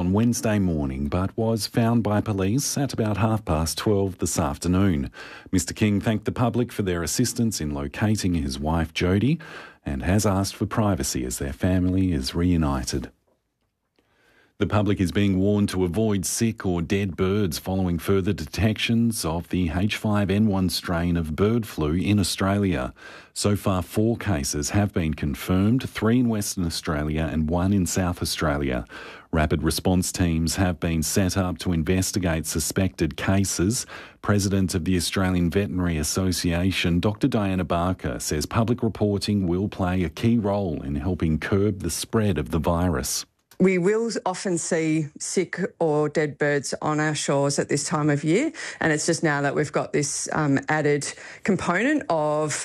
on Wednesday morning but was found by police at about 12:30 this afternoon. Mr King thanked the public for their assistance in locating his wife Jodie and has asked for privacy as their family is reunited. The public is being warned to avoid sick or dead birds following further detections of the H5N1 strain of bird flu in Australia. So far, 4 cases have been confirmed, 3 in Western Australia and 1 in South Australia. Rapid response teams have been set up to investigate suspected cases. President of the Australian Veterinary Association, Dr Diana Barker, says public reporting will play a key role in helping curb the spread of the virus. We will often see sick or dead birds on our shores at this time of year, and it's just now that we've got this added component of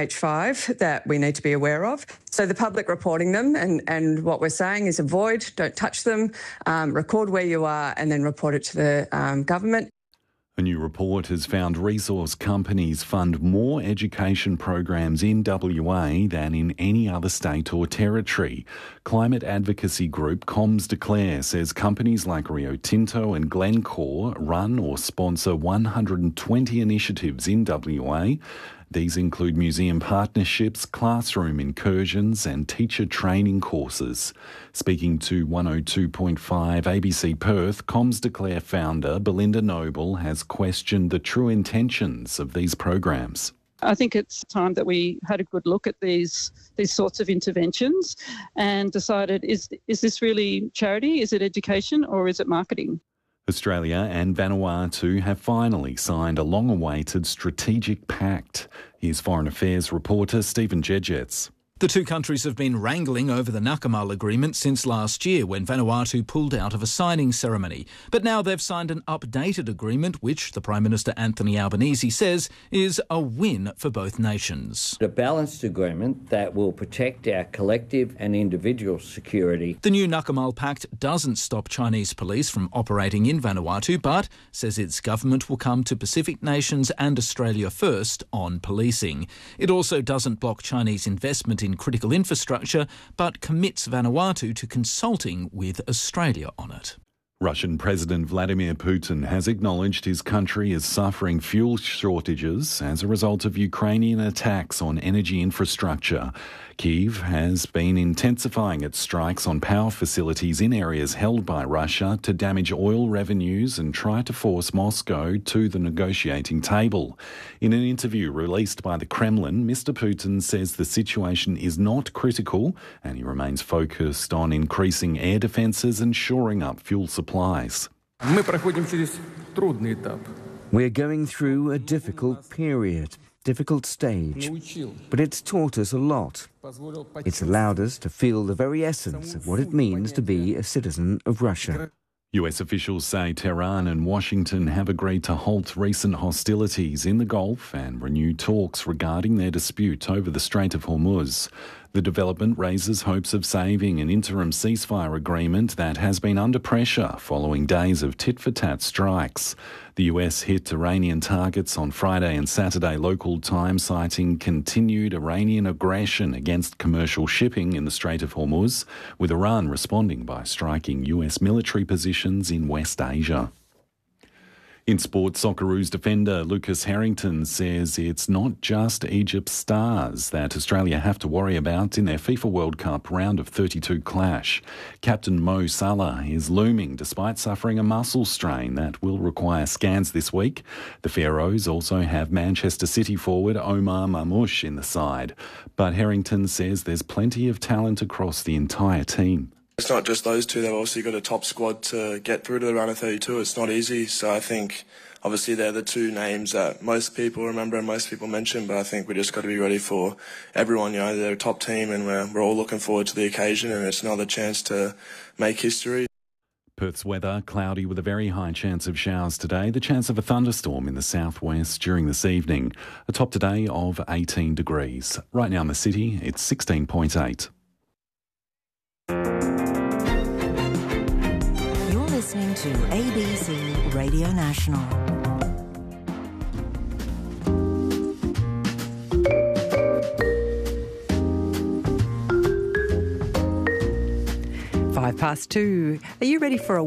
H5 that we need to be aware of. So the public reporting them, and what we're saying is avoid, don't touch them, record where you are, and then report it to the government. A new report has found resource companies fund more education programs in WA than in any other state or territory. Climate advocacy group Comms Declare says companies like Rio Tinto and Glencore run or sponsor 120 initiatives in WA. These include museum partnerships, classroom incursions and teacher training courses. Speaking to 102.5 ABC Perth, Comms Declare founder Belinda Noble has questioned the true intentions of these programs. I think it's time that we had a good look at these sorts of interventions and decided, is this really charity, is it education or is it marketing? Australia and Vanuatu have finally signed a long-awaited strategic pact. Here's Foreign Affairs reporter Stephen Jedgetts. The two countries have been wrangling over the Nakamal agreement since last year when Vanuatu pulled out of a signing ceremony. But now they've signed an updated agreement which the Prime Minister Anthony Albanese says is a win for both nations. A balanced agreement that will protect our collective and individual security. The new Nakamal Pact doesn't stop Chinese police from operating in Vanuatu but says its government will come to Pacific nations and Australia first on policing. It also doesn't block Chinese investment in critical infrastructure, but commits Vanuatu to consulting with Australia on it. Russian President Vladimir Putin has acknowledged his country is suffering fuel shortages as a result of Ukrainian attacks on energy infrastructure. Kyiv has been intensifying its strikes on power facilities in areas held by Russia to damage oil revenues and try to force Moscow to the negotiating table. In an interview released by the Kremlin, Mr. Putin says the situation is not critical and he remains focused on increasing air defences and shoring up fuel supplies. We're going through a difficult period. Difficult stage, but it's taught us a lot. It's allowed us to feel the very essence of what it means to be a citizen of Russia. US officials say Tehran and Washington have agreed to halt recent hostilities in the Gulf and renew talks regarding their dispute over the Strait of Hormuz. The development raises hopes of saving an interim ceasefire agreement that has been under pressure following days of tit-for-tat strikes. The US hit Iranian targets on Friday and Saturday local time, citing continued Iranian aggression against commercial shipping in the Strait of Hormuz, with Iran responding by striking US military positions in West Asia. In sport, Socceroos defender Lucas Harrington says it's not just Egypt's stars that Australia have to worry about in their FIFA World Cup round of 32 clash. Captain Mo Salah is looming despite suffering a muscle strain that will require scans this week. The Pharaohs also have Manchester City forward Omar Mamouche in the side. But Harrington says there's plenty of talent across the entire team. It's not just those two, they've obviously got a top squad to get through to the round of 32. It's not easy, so I think obviously they're the two names that most people remember and most people mention, but I think we just got to be ready for everyone. You know, they're a top team and we're all looking forward to the occasion, and it's another chance to make history. Perth's weather, cloudy with a very high chance of showers today. The chance of a thunderstorm in the southwest during this evening. A top today of 18 degrees. Right now in the city, it's 16.8. Listening to ABC Radio National. Five past 2. Are you ready for a